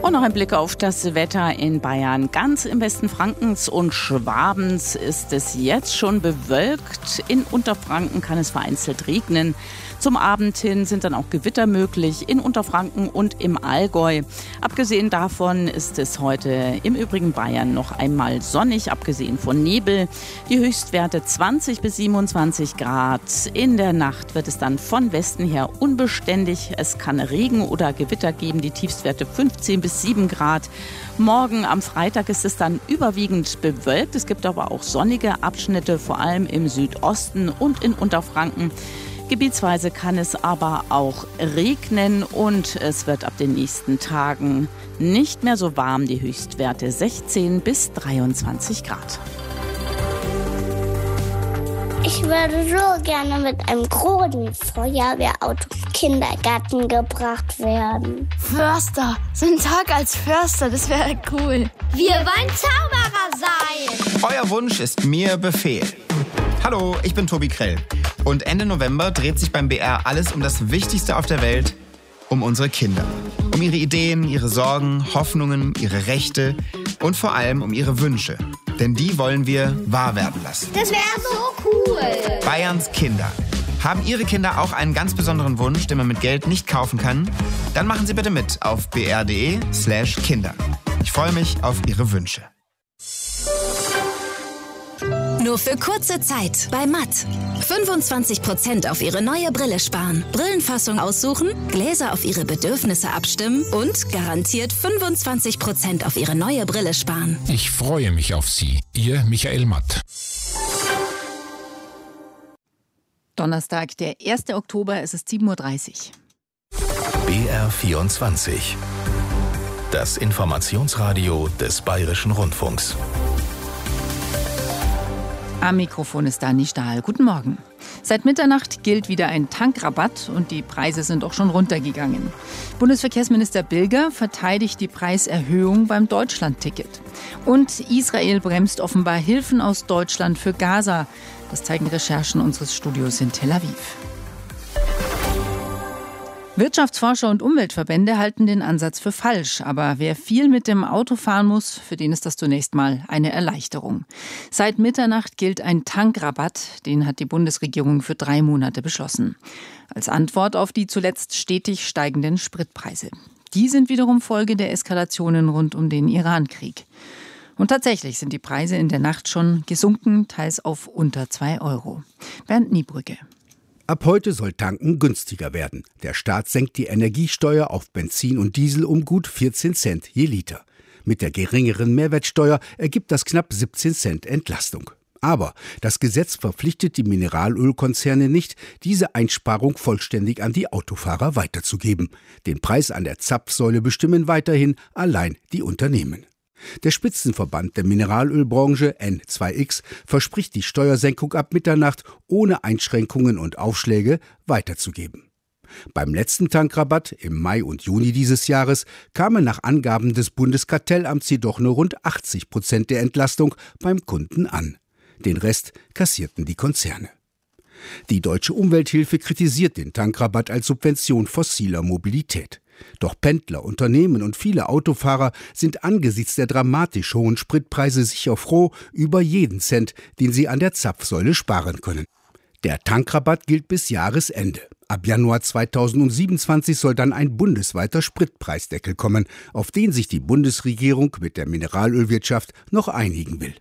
Und noch ein Blick auf das Wetter in Bayern. Ganz im Westen Frankens und Schwabens ist es jetzt schon bewölkt. In Unterfranken kann es vereinzelt regnen. Zum Abend hin sind dann auch Gewitter möglich in Unterfranken und im Allgäu. Abgesehen davon ist es heute im übrigen Bayern noch einmal sonnig, abgesehen von Nebel. Die Höchstwerte 20 bis 27 Grad. In der Nacht wird es dann von Westen her unbeständig. Es kann Regen oder Gewitter geben, die Tiefstwerte 15 bis 7 Grad. Morgen am Freitag ist es dann überwiegend bewölkt. Es gibt aber auch sonnige Abschnitte, vor allem im Südosten und in Unterfranken. Gebietsweise kann es aber auch regnen und es wird ab den nächsten Tagen nicht mehr so warm. Die Höchstwerte 16 bis 23 Grad. Ich würde so gerne mit einem großen Feuerwehrauto im Kindergarten gebracht werden. Förster, so ein Tag als Förster, das wäre cool. Wir wollen Zauberer sein. Euer Wunsch ist mir Befehl. Hallo, ich bin Tobi Krell. Und Ende November dreht sich beim BR alles um das Wichtigste auf der Welt, um unsere Kinder. Um ihre Ideen, ihre Sorgen, Hoffnungen, ihre Rechte und vor allem um ihre Wünsche. Denn die wollen wir wahr werden lassen. Das wäre so cool. Bayerns Kinder. Haben Ihre Kinder auch einen ganz besonderen Wunsch, den man mit Geld nicht kaufen kann? Dann machen Sie bitte mit auf br.de/Kinder. Ich freue mich auf Ihre Wünsche. Nur für kurze Zeit bei Matt. 25% auf Ihre neue Brille sparen. Brillenfassung aussuchen, Gläser auf Ihre Bedürfnisse abstimmen und garantiert 25% auf Ihre neue Brille sparen. Ich freue mich auf Sie. Ihr Michael Matt. Donnerstag, der 1. Oktober, es ist 7.30 Uhr. BR24. Das Informationsradio des Bayerischen Rundfunks. Am Mikrofon ist Dani Stahl. Guten Morgen. Seit Mitternacht gilt wieder ein Tankrabatt und die Preise sind auch schon runtergegangen. Bundesverkehrsminister Bilger verteidigt die Preiserhöhung beim Deutschlandticket. Und Israel bremst offenbar Hilfen aus Deutschland für Gaza. Das zeigen Recherchen unseres Studios in Tel Aviv. Wirtschaftsforscher und Umweltverbände halten den Ansatz für falsch. Aber wer viel mit dem Auto fahren muss, für den ist das zunächst mal eine Erleichterung. Seit Mitternacht gilt ein Tankrabatt. Den hat die Bundesregierung für 3 Monate beschlossen. Als Antwort auf die zuletzt stetig steigenden Spritpreise. Die sind wiederum Folge der Eskalationen rund um den Iran-Krieg. Und tatsächlich sind die Preise in der Nacht schon gesunken, teils auf unter 2 Euro. Bernd Niebrücke. Ab heute soll Tanken günstiger werden. Der Staat senkt die Energiesteuer auf Benzin und Diesel um gut 14 Cent je Liter. Mit der geringeren Mehrwertsteuer ergibt das knapp 17 Cent Entlastung. Aber das Gesetz verpflichtet die Mineralölkonzerne nicht, diese Einsparung vollständig an die Autofahrer weiterzugeben. Den Preis an der Zapfsäule bestimmen weiterhin allein die Unternehmen. Der Spitzenverband der Mineralölbranche N2X verspricht die Steuersenkung ab Mitternacht ohne Einschränkungen und Aufschläge weiterzugeben. Beim letzten Tankrabatt im Mai und Juni dieses Jahres kamen nach Angaben des Bundeskartellamts jedoch nur rund 80% der Entlastung beim Kunden an. Den Rest kassierten die Konzerne. Die Deutsche Umwelthilfe kritisiert den Tankrabatt als Subvention fossiler Mobilität. Doch Pendler, Unternehmen und viele Autofahrer sind angesichts der dramatisch hohen Spritpreise sicher froh über jeden Cent, den sie an der Zapfsäule sparen können. Der Tankrabatt gilt bis Jahresende. Ab Januar 2027 soll dann ein bundesweiter Spritpreisdeckel kommen, auf den sich die Bundesregierung mit der Mineralölwirtschaft noch einigen will.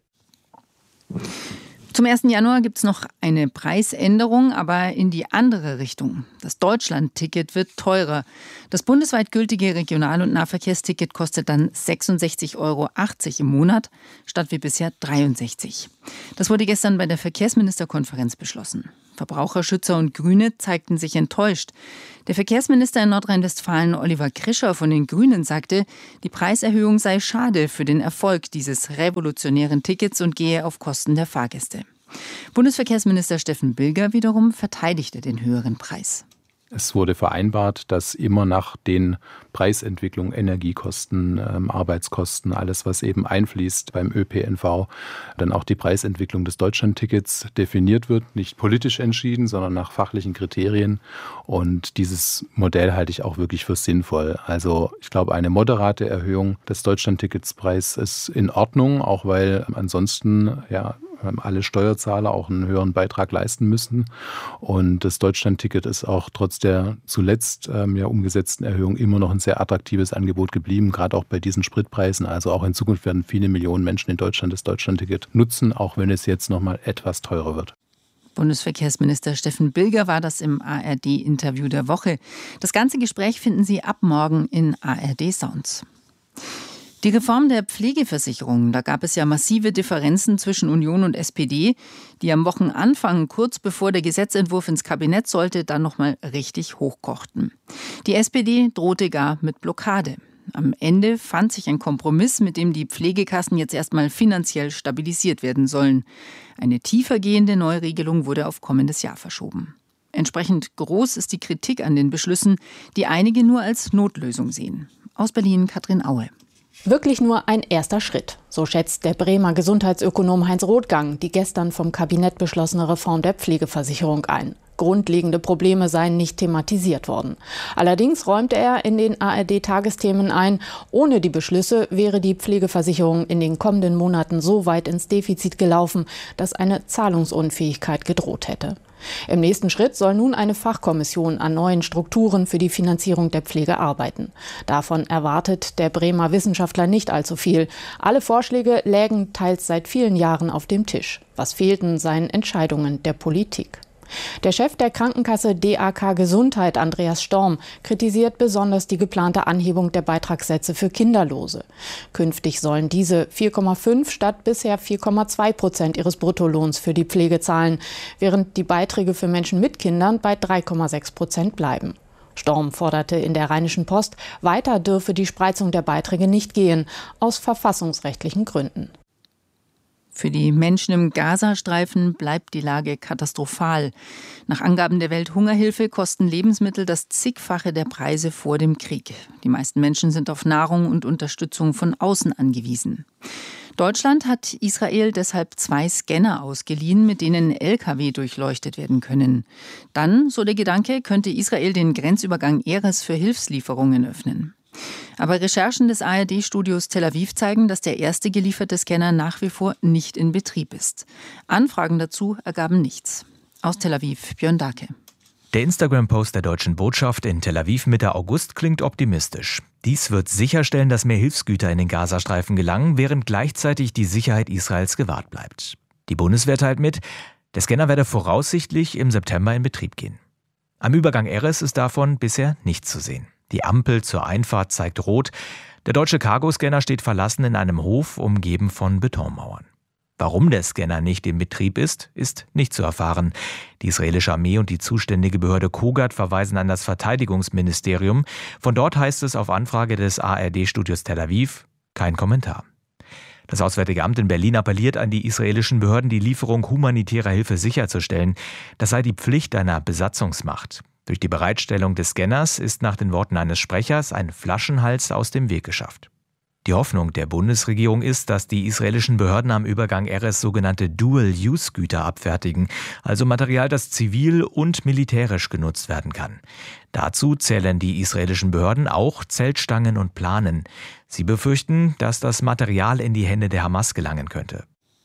Zum 1. Januar gibt es noch eine Preisänderung, aber in die andere Richtung. Das Deutschlandticket wird teurer. Das bundesweit gültige Regional- und Nahverkehrsticket kostet dann 66,80 Euro im Monat, statt wie bisher 63. Das wurde gestern bei der Verkehrsministerkonferenz beschlossen. Verbraucherschützer und Grüne zeigten sich enttäuscht. Der Verkehrsminister in Nordrhein-Westfalen, Oliver Krischer von den Grünen, sagte, die Preiserhöhung sei schade für den Erfolg dieses revolutionären Tickets und gehe auf Kosten der Fahrgäste. Bundesverkehrsminister Steffen Bilger wiederum verteidigte den höheren Preis. Es wurde vereinbart, dass immer nach den Preisentwicklungen, Energiekosten, Arbeitskosten, alles was eben einfließt beim ÖPNV, dann auch die Preisentwicklung des Deutschlandtickets definiert wird. Nicht politisch entschieden, sondern nach fachlichen Kriterien. Und dieses Modell halte ich auch wirklich für sinnvoll. Also ich glaube, eine moderate Erhöhung des Deutschlandticketspreis ist in Ordnung, auch weil ansonsten alle Steuerzahler auch einen höheren Beitrag leisten müssen. Und das Deutschlandticket ist auch trotz der zuletzt umgesetzten Erhöhung immer noch ein sehr attraktives Angebot geblieben, gerade auch bei diesen Spritpreisen. Also auch in Zukunft werden viele Millionen Menschen in Deutschland das Deutschlandticket nutzen, auch wenn es jetzt noch mal etwas teurer wird. Bundesverkehrsminister Steffen Bilger war das im ARD-Interview der Woche. Das ganze Gespräch finden Sie ab morgen in ARD Sounds. Die Reform der Pflegeversicherung, da gab es ja massive Differenzen zwischen Union und SPD, die am Wochenanfang, kurz bevor der Gesetzentwurf ins Kabinett sollte, dann nochmal richtig hochkochten. Die SPD drohte gar mit Blockade. Am Ende fand sich ein Kompromiss, mit dem die Pflegekassen jetzt erstmal finanziell stabilisiert werden sollen. Eine tiefergehende Neuregelung wurde auf kommendes Jahr verschoben. Entsprechend groß ist die Kritik an den Beschlüssen, die einige nur als Notlösung sehen. Aus Berlin Katrin Aue. Wirklich nur ein erster Schritt, so schätzt der Bremer Gesundheitsökonom Heinz Rothgang die gestern vom Kabinett beschlossene Reform der Pflegeversicherung ein. Grundlegende Probleme seien nicht thematisiert worden. Allerdings räumte er in den ARD-Tagesthemen ein, ohne die Beschlüsse wäre die Pflegeversicherung in den kommenden Monaten so weit ins Defizit gelaufen, dass eine Zahlungsunfähigkeit gedroht hätte. Im nächsten Schritt soll nun eine Fachkommission an neuen Strukturen für die Finanzierung der Pflege arbeiten. Davon erwartet der Bremer Wissenschaftler nicht allzu viel. Alle Vorschläge lägen teils seit vielen Jahren auf dem Tisch. Was fehlten, seien Entscheidungen der Politik. Der Chef der Krankenkasse DAK Gesundheit, Andreas Storm, kritisiert besonders die geplante Anhebung der Beitragssätze für Kinderlose. Künftig sollen diese 4,5 statt bisher 4,2% ihres Bruttolohns für die Pflege zahlen, während die Beiträge für Menschen mit Kindern bei 3,6% bleiben. Storm forderte in der Rheinischen Post, weiter dürfe die Spreizung der Beiträge nicht gehen, aus verfassungsrechtlichen Gründen. Für die Menschen im Gazastreifen bleibt die Lage katastrophal. Nach Angaben der Welthungerhilfe kosten Lebensmittel das Zigfache der Preise vor dem Krieg. Die meisten Menschen sind auf Nahrung und Unterstützung von außen angewiesen. Deutschland hat Israel deshalb 2 Scanner ausgeliehen, mit denen Lkw durchleuchtet werden können. Dann, so der Gedanke, könnte Israel den Grenzübergang Erez für Hilfslieferungen öffnen. Aber Recherchen des ARD-Studios Tel Aviv zeigen, dass der erste gelieferte Scanner nach wie vor nicht in Betrieb ist. Anfragen dazu ergaben nichts. Aus Tel Aviv, Björn Dake. Der Instagram-Post der Deutschen Botschaft in Tel Aviv Mitte August klingt optimistisch. Dies wird sicherstellen, dass mehr Hilfsgüter in den Gazastreifen gelangen, während gleichzeitig die Sicherheit Israels gewahrt bleibt. Die Bundeswehr teilt mit, der Scanner werde voraussichtlich im September in Betrieb gehen. Am Übergang Erez ist davon bisher nichts zu sehen. Die Ampel zur Einfahrt zeigt rot. Der deutsche Cargoscanner steht verlassen in einem Hof, umgeben von Betonmauern. Warum der Scanner nicht in Betrieb ist nicht zu erfahren. Die israelische Armee und die zuständige Behörde Kogat verweisen an das Verteidigungsministerium. Von dort heißt es auf Anfrage des ARD-Studios Tel Aviv kein Kommentar. Das Auswärtige Amt in Berlin appelliert an die israelischen Behörden, die Lieferung humanitärer Hilfe sicherzustellen. Das sei die Pflicht einer Besatzungsmacht. Durch die Bereitstellung des Scanners ist nach den Worten eines Sprechers ein Flaschenhals aus dem Weg geschafft. Die Hoffnung der Bundesregierung ist, dass die israelischen Behörden am Übergang Erez sogenannte Dual-Use-Güter abfertigen, also Material, das zivil und militärisch genutzt werden kann. Dazu zählen die israelischen Behörden auch Zeltstangen und Planen. Sie befürchten, dass das Material in die Hände der Hamas gelangen könnte.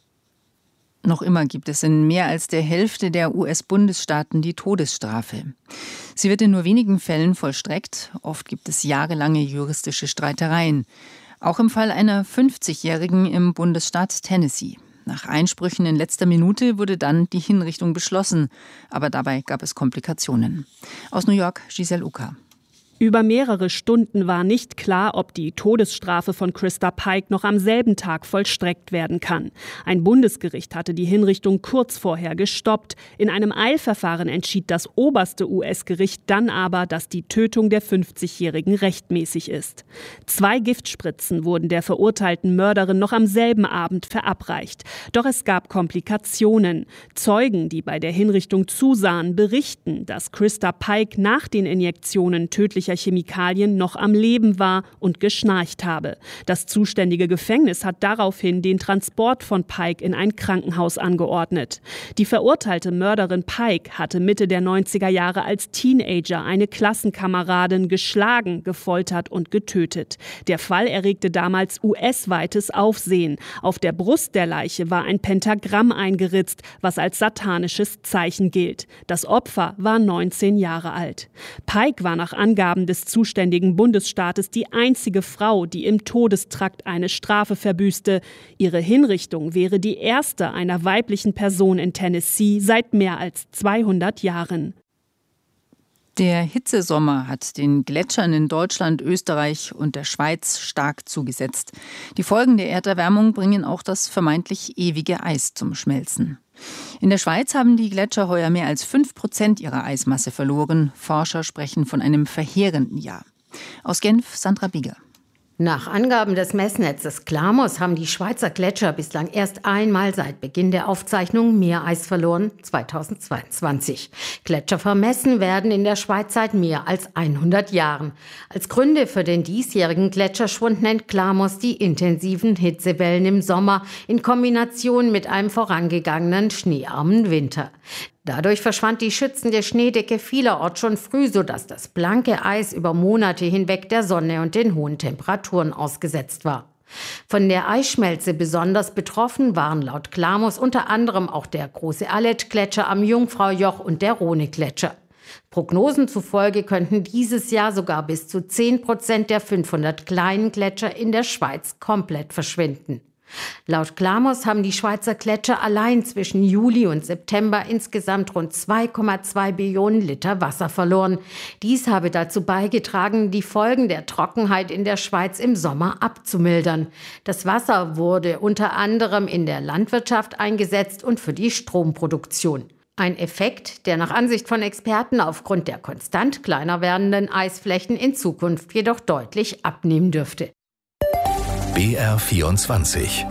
Noch immer gibt es in mehr als der Hälfte der US-Bundesstaaten die Todesstrafe. Sie wird in nur wenigen Fällen vollstreckt. Oft gibt es jahrelange juristische Streitereien. Auch im Fall einer 50-Jährigen im Bundesstaat Tennessee. Nach Einsprüchen in letzter Minute wurde dann die Hinrichtung beschlossen. Aber dabei gab es Komplikationen. Aus New York, Giselle Uka. Über mehrere Stunden war nicht klar, ob die Todesstrafe von Christa Pike noch am selben Tag vollstreckt werden kann. Ein Bundesgericht hatte die Hinrichtung kurz vorher gestoppt. In einem Eilverfahren entschied das oberste US-Gericht dann aber, dass die Tötung der 50-Jährigen rechtmäßig ist. 2 Giftspritzen wurden der verurteilten Mörderin noch am selben Abend verabreicht. Doch es gab Komplikationen. Zeugen, die bei der Hinrichtung zusahen, berichten, dass Christa Pike nach den Injektionen tödlicher Chemikalien noch am Leben war und geschnarcht habe. Das zuständige Gefängnis hat daraufhin den Transport von Pike in ein Krankenhaus angeordnet. Die verurteilte Mörderin Pike hatte Mitte der 90er Jahre als Teenager eine Klassenkameradin geschlagen, gefoltert und getötet. Der Fall erregte damals US-weites Aufsehen. Auf der Brust der Leiche war ein Pentagramm eingeritzt, was als satanisches Zeichen gilt. Das Opfer war 19 Jahre alt. Pike war nach Angaben des zuständigen Bundesstaates die einzige Frau, die im Todestrakt eine Strafe verbüßte. Ihre Hinrichtung wäre die erste einer weiblichen Person in Tennessee seit mehr als 200 Jahren. Der Hitzesommer hat den Gletschern in Deutschland, Österreich und der Schweiz stark zugesetzt. Die Folgen der Erderwärmung bringen auch das vermeintlich ewige Eis zum Schmelzen. In der Schweiz haben die Gletscher heuer mehr als 5% ihrer Eismasse verloren. Forscher sprechen von einem verheerenden Jahr. Aus Genf, Sandra Bieger. Nach Angaben des Messnetzes Klamos haben die Schweizer Gletscher bislang erst einmal seit Beginn der Aufzeichnung Meereis verloren, 2022. Gletscher vermessen werden in der Schweiz seit mehr als 100 Jahren. Als Gründe für den diesjährigen Gletscherschwund nennt Klamos die intensiven Hitzewellen im Sommer in Kombination mit einem vorangegangenen schneearmen Winter. Dadurch verschwand die schützende Schneedecke vielerorts schon früh, sodass das blanke Eis über Monate hinweg der Sonne und den hohen Temperaturen ausgesetzt war. Von der Eisschmelze besonders betroffen waren laut Klamos unter anderem auch der große Aletsch-Gletscher am Jungfraujoch und der Rhone-Gletscher. Prognosen zufolge könnten dieses Jahr sogar bis zu 10% der 500 kleinen Gletscher in der Schweiz komplett verschwinden. Laut Klamos haben die Schweizer Gletscher allein zwischen Juli und September insgesamt rund 2,2 Billionen Liter Wasser verloren. Dies habe dazu beigetragen, die Folgen der Trockenheit in der Schweiz im Sommer abzumildern. Das Wasser wurde unter anderem in der Landwirtschaft eingesetzt und für die Stromproduktion. Ein Effekt, der nach Ansicht von Experten aufgrund der konstant kleiner werdenden Eisflächen in Zukunft jedoch deutlich abnehmen dürfte. BR24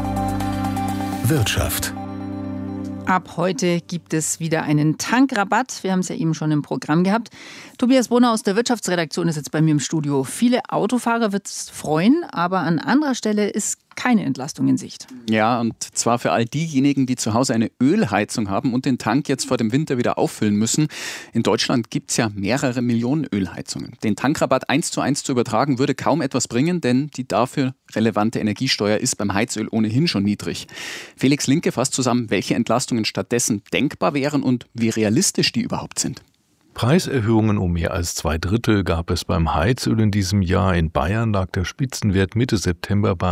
Wirtschaft. Ab heute gibt es wieder einen Tankrabatt. Wir haben es ja eben schon im Programm gehabt. Tobias Brunner aus der Wirtschaftsredaktion ist jetzt bei mir im Studio. Viele Autofahrer wird es freuen, aber an anderer Stelle ist keine Entlastung in Sicht. Ja, und zwar für all diejenigen, die zu Hause eine Ölheizung haben und den Tank jetzt vor dem Winter wieder auffüllen müssen. In Deutschland gibt es ja mehrere Millionen Ölheizungen. Den Tankrabatt 1:1 zu übertragen, würde kaum etwas bringen, denn die dafür relevante Energiesteuer ist beim Heizöl ohnehin schon niedrig. Felix Linke fasst zusammen, welche Entlastungen stattdessen denkbar wären und wie realistisch die überhaupt sind. Preiserhöhungen um mehr als 2/3 gab es beim Heizöl in diesem Jahr. In Bayern lag der Spitzenwert Mitte September bei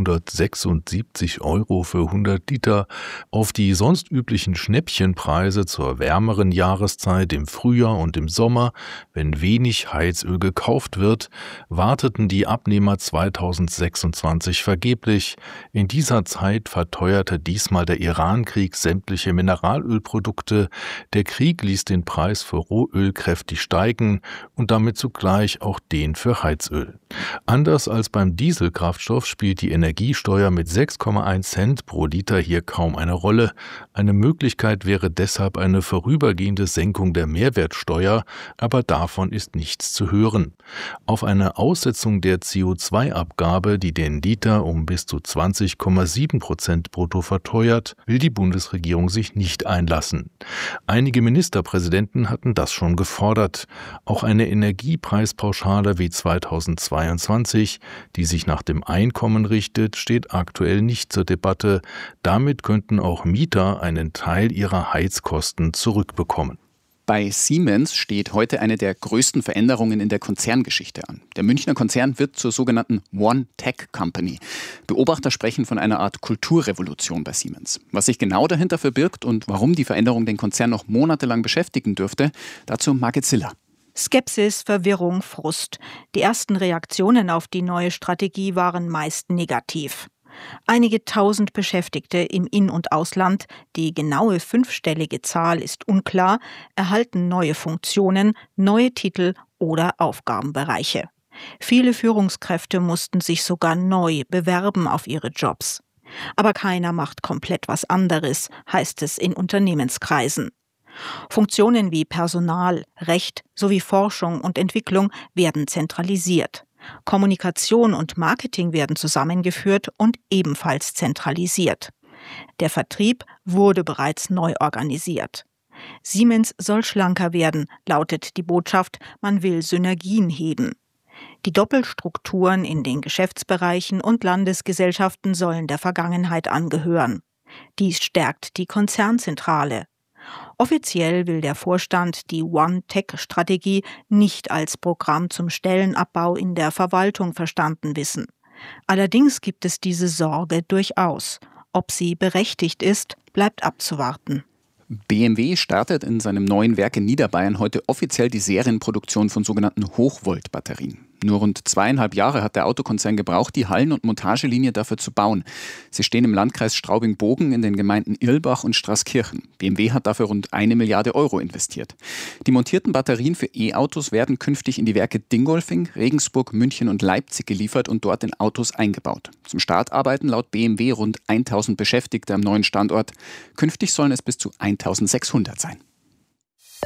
176 € für 100 Liter. Auf die sonst üblichen Schnäppchenpreise zur wärmeren Jahreszeit im Frühjahr und im Sommer, wenn wenig Heizöl gekauft wird, warteten die Abnehmer 2026 vergeblich. In dieser Zeit verteuerte diesmal der Irankrieg sämtliche Mineralölprodukte. Der Krieg ließ den Preis für Rohöl kräftig steigen und damit zugleich auch den für Heizöl. Anders als beim Dieselkraftstoff spielt die Energiesteuer mit 6,1 Cent pro Liter hier kaum eine Rolle. Eine Möglichkeit wäre deshalb eine vorübergehende Senkung der Mehrwertsteuer, aber davon ist nichts zu hören. Auf eine Aussetzung der CO2-Abgabe, die den Liter um bis zu 20,7% brutto verteuert, will die Bundesregierung sich nicht einlassen. Einige Ministerpräsidenten hatten das schon gefordert. Auch eine Energiepreispauschale wie 2022, die sich nach dem Einkommen richtet, steht aktuell nicht zur Debatte. Damit könnten auch Mieter einen Teil ihrer Heizkosten zurückbekommen. Bei Siemens steht heute eine der größten Veränderungen in der Konzerngeschichte an. Der Münchner Konzern wird zur sogenannten One Tech Company. Beobachter sprechen von einer Art Kulturrevolution bei Siemens. Was sich genau dahinter verbirgt und warum die Veränderung den Konzern noch monatelang beschäftigen dürfte, dazu Margit Siller. Skepsis, Verwirrung, Frust. Die ersten Reaktionen auf die neue Strategie waren meist negativ. Einige tausend Beschäftigte im In- und Ausland, die genaue 5-stellige Zahl ist unklar, erhalten neue Funktionen, neue Titel oder Aufgabenbereiche. Viele Führungskräfte mussten sich sogar neu bewerben auf ihre Jobs. Aber keiner macht komplett was anderes, heißt es in Unternehmenskreisen. Funktionen wie Personal, Recht sowie Forschung und Entwicklung werden zentralisiert. Kommunikation und Marketing werden zusammengeführt und ebenfalls zentralisiert. Der Vertrieb wurde bereits neu organisiert. Siemens soll schlanker werden, lautet die Botschaft, man will Synergien heben. Die Doppelstrukturen in den Geschäftsbereichen und Landesgesellschaften sollen der Vergangenheit angehören. Dies stärkt die Konzernzentrale. Offiziell will der Vorstand die One-Tech-Strategie nicht als Programm zum Stellenabbau in der Verwaltung verstanden wissen. Allerdings gibt es diese Sorge durchaus. Ob sie berechtigt ist, bleibt abzuwarten. BMW startet in seinem neuen Werk in Niederbayern heute offiziell die Serienproduktion von sogenannten Hochvolt-Batterien. Nur rund 2,5 Jahre hat der Autokonzern gebraucht, die Hallen- und Montagelinie dafür zu bauen. Sie stehen im Landkreis Straubing-Bogen in den Gemeinden Irlbach und Straßkirchen. BMW hat dafür rund 1 Milliarde Euro investiert. Die montierten Batterien für E-Autos werden künftig in die Werke Dingolfing, Regensburg, München und Leipzig geliefert und dort in Autos eingebaut. Zum Start arbeiten laut BMW rund 1.000 Beschäftigte am neuen Standort. Künftig sollen es bis zu 1.600 sein.